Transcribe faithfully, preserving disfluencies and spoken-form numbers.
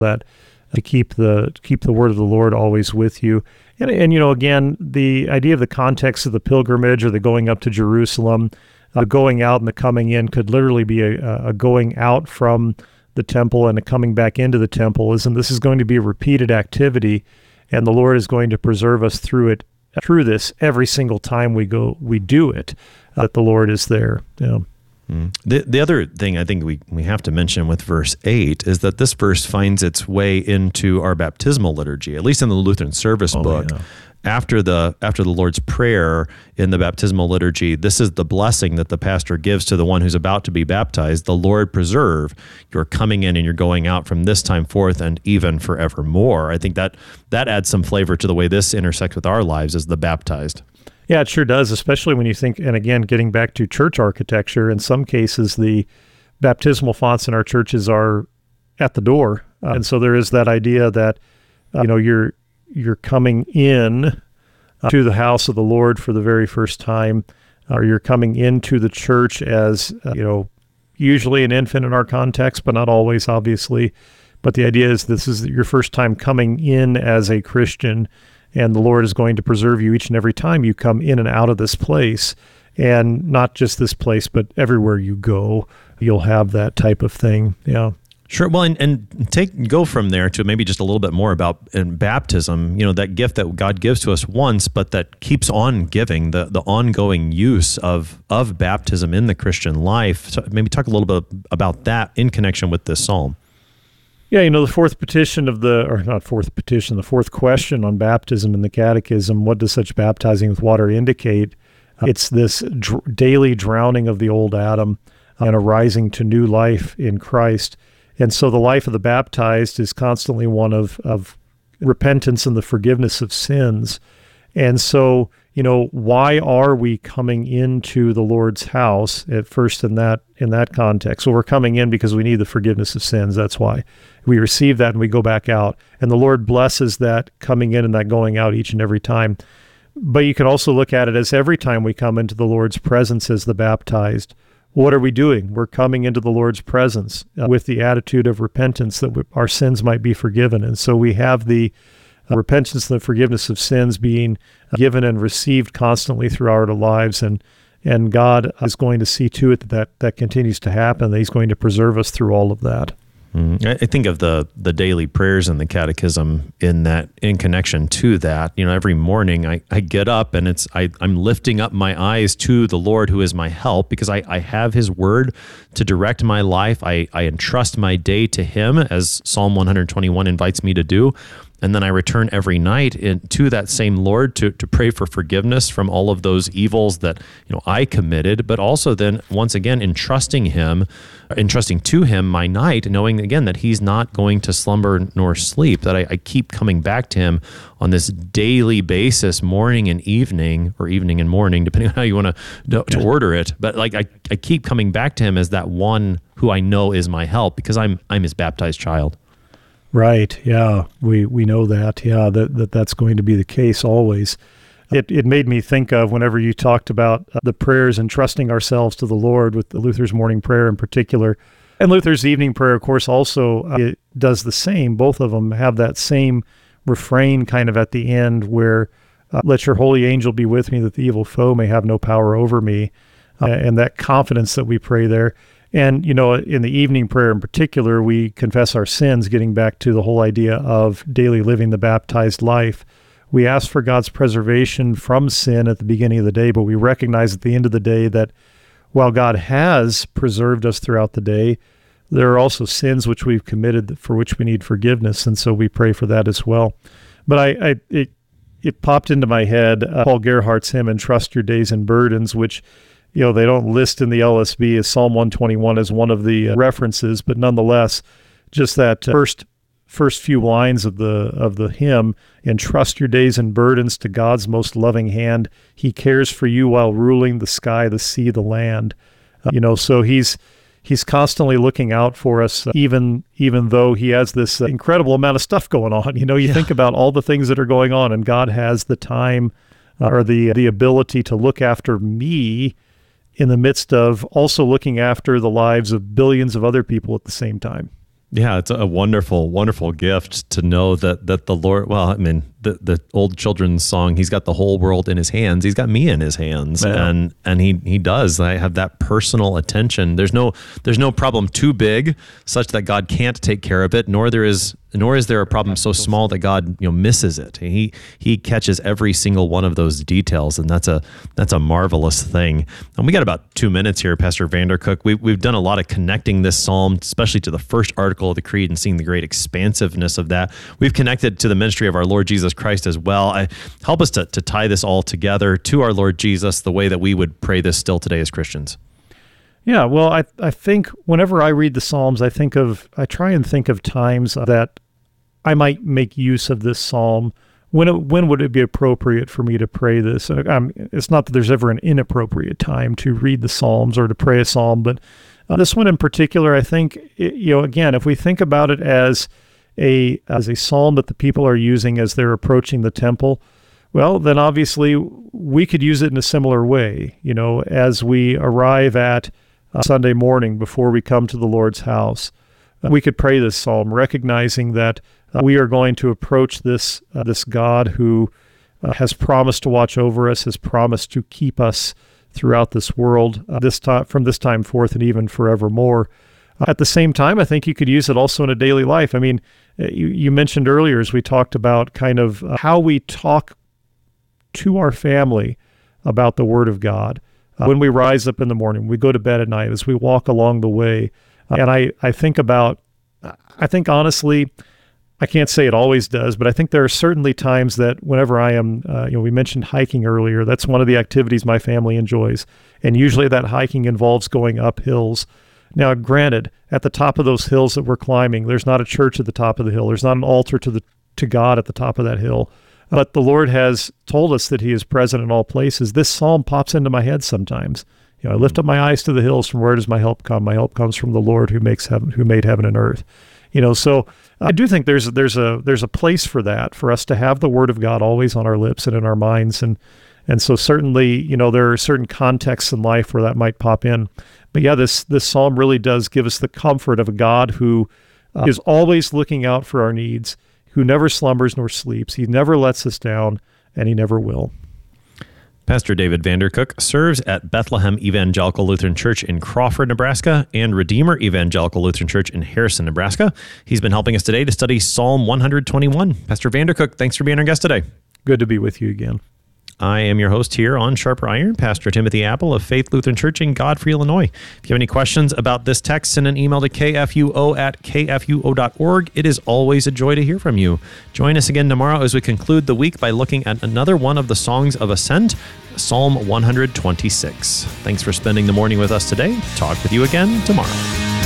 that to keep the to keep the word of the Lord always with you. And, and you know, again, the idea of the context of the pilgrimage or the going up to Jerusalem, uh, going out and the coming in could literally be a, a going out from the temple and a coming back into the temple. Isn't this is going to be a repeated activity, and the Lord is going to preserve us through it, through this every single time we go, we do it. Uh, that the Lord is there. You know. Mm. The the other thing I think we, we have to mention with verse eight is that this verse finds its way into our baptismal liturgy, at least in the Lutheran service Oh, book. yeah. After the after the Lord's Prayer in the baptismal liturgy, this is the blessing that the pastor gives to the one who's about to be baptized. The Lord preserve your coming in and your going out from this time forth and even forevermore. I think that that adds some flavor to the way this intersects with our lives as the baptized. Yeah, it sure does, especially when you think, and again, getting back to church architecture, in some cases, the baptismal fonts in our churches are at the door. Uh, and so there is that idea that, uh, you know, you're you're coming in uh, to the house of the Lord for the very first time, or you're coming into the church as, uh, you know, usually an infant in our context, but not always, obviously. But the idea is this is your first time coming in as a Christian, and the Lord is going to preserve you each and every time you come in and out of this place. And not just this place, but everywhere you go, you'll have that type of thing. Yeah. Sure. Well, and, and take go from there to maybe just a little bit more about in baptism, you know, that gift that God gives to us once, but that keeps on giving, the the ongoing use of of baptism in the Christian life. So maybe talk a little bit about that in connection with this psalm. Yeah, you know, the fourth petition of the, or not fourth petition, the fourth question on baptism in the Catechism, what does such baptizing with water indicate? Uh, it's this dr- daily drowning of the old Adam and arising to new life in Christ. And so the life of the baptized is constantly one of, of repentance and the forgiveness of sins. And so, you know, why are we coming into the Lord's house at first in that in that context? So we're coming in because we need the forgiveness of sins. That's why we receive that and we go back out. And the Lord blesses that coming in and that going out each and every time. But you can also look at it as every time we come into the Lord's presence as the baptized, what are we doing? We're coming into the Lord's presence uh, with the attitude of repentance that we, our sins might be forgiven. And so we have the uh, repentance and the forgiveness of sins being given and received constantly throughout our lives. And and God is going to see to it that that, that continues to happen, that he's going to preserve us through all of that. Mm. I think of the the daily prayers in the Catechism in that in connection to that. You know, every morning I, I get up and it's I, I'm lifting up my eyes to the Lord who is my help, because I, I have his word to direct my life. I, I entrust my day to him, as Psalm one twenty-one invites me to do. And then I return every night in, to that same Lord to, to pray for forgiveness from all of those evils that, you know, I committed, but also then once again entrusting him, entrusting to him my night, knowing again that he's not going to slumber nor sleep, that I, I keep coming back to him on this daily basis, morning and evening, or evening and morning, depending on how you want to to order it. But like I, I keep coming back to him as that one who I know is my help, because I'm I'm his baptized child. Right. Yeah. We, we know that. Yeah. That, that that's going to be the case always. It, it made me think of whenever you talked about uh, the prayers and trusting ourselves to the Lord, with the Luther's morning prayer in particular, and Luther's evening prayer, of course, also uh, it does the same. Both of them have that same refrain kind of at the end where uh, let your holy angel be with me, that the evil foe may have no power over me. Uh, and that confidence that we pray there. And, you know, in the evening prayer in particular, we confess our sins, getting back to the whole idea of daily living the baptized life. We ask for God's preservation from sin at the beginning of the day, but we recognize at the end of the day that while God has preserved us throughout the day, there are also sins which we've committed for which we need forgiveness, and so we pray for that as well. But I, I it, it popped into my head, uh, Paul Gerhardt's hymn, "Entrust Your Days and Burdens," which, you know, they don't list in the L S B as Psalm one twenty-one as one of the uh, references, but nonetheless, just that uh, first first few lines of the of the hymn: entrust your days and burdens to God's most loving hand. He cares for you while ruling the sky, the sea, the land. Uh, you know, so he's he's constantly looking out for us, uh, even even though he has this uh, incredible amount of stuff going on. You know, you yeah. think about all the things that are going on, and God has the time uh, or the the ability to look after me in the midst of also looking after the lives of billions of other people at the same time. Yeah, it's a wonderful, wonderful gift to know that that the Lord, well, I mean, the, the old children's song, he's got the whole world in his hands. He's got me in his hands. Yeah. And and he he does. I have that personal attention. There's no there's no problem too big such that God can't take care of it, nor there is nor is there a problem so small that God, you know, misses it. He he catches every single one of those details, and that's a that's a marvelous thing. And we got about two minutes here, Pastor Vandercook. We we've done a lot of connecting this psalm, especially to the first article of the Creed, and seeing the great expansiveness of that. We've connected to the ministry of our Lord Jesus Christ as well. I, help us to to tie this all together to our Lord Jesus, the way that we would pray this still today as Christians. Yeah, well, I I think whenever I read the Psalms, I think of I try and think of times that I might make use of this psalm. When it, when would it be appropriate for me to pray this? Um, it's not that there's ever an inappropriate time to read the Psalms or to pray a psalm, but uh, this one in particular, I think, it, you know, again, if we think about it as a as a psalm that the people are using as they're approaching the temple, well, then obviously we could use it in a similar way. You know, as we arrive at uh, Sunday morning before we come to the Lord's house, uh, we could pray this psalm, recognizing that Uh, we are going to approach this uh, this God who uh, has promised to watch over us, has promised to keep us throughout this world, uh, this time from this time forth and even forevermore. Uh, at the same time, I think you could use it also in a daily life. I mean, uh, you, you mentioned earlier as we talked about kind of uh, how we talk to our family about the Word of God. Uh, when we rise up in the morning, we go to bed at night, as we walk along the way. Uh, and I, I think about, I think honestly, I can't say it always does, but I think there are certainly times that whenever I am, uh, you know, we mentioned hiking earlier. That's one of the activities my family enjoys. And usually that hiking involves going up hills. Now, granted, at the top of those hills that we're climbing, there's not a church at the top of the hill. There's not an altar to the to God at the top of that hill. But the Lord has told us that he is present in all places. This psalm pops into my head sometimes. You know, I lift up my eyes to the hills. From where does my help come? My help comes from the Lord who makes heaven, who made heaven and earth. You know, so I do think there's there's a there's a place for that, for us to have the Word of God always on our lips and in our minds, and and so certainly, you know, there are certain contexts in life where that might pop in. But yeah, this this psalm really does give us the comfort of a God who uh, is always looking out for our needs, who never slumbers nor sleeps. He never lets us down, and he never will. Pastor David Vandercook serves at Bethlehem Evangelical Lutheran Church in Crawford, Nebraska, and Redeemer Evangelical Lutheran Church in Harrison, Nebraska. He's been helping us today to study Psalm one twenty-one. Pastor Vandercook, thanks for being our guest today. Good to be with you again. I am your host here on Sharper Iron, Pastor Timothy Apple of Faith Lutheran Church in Godfrey, Illinois. If you have any questions about this text, send an email to k f u o at k f u o dot org. It is always a joy to hear from you. Join us again tomorrow as we conclude the week by looking at another one of the Songs of Ascent, Psalm one twenty-six. Thanks for spending the morning with us today. Talk with you again tomorrow.